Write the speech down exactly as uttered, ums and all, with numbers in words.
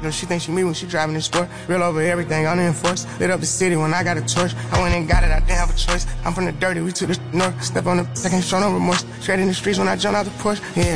popular, she thinks she me when she driving this sport. Real over everything, unenforced. Lit up the city when I got a torch. I went and got it, I didn't have a choice. I'm from the dirty, we took the north. Step on the, I can't show no remorse. Straight in the streets when I jump out the porch. Yeah.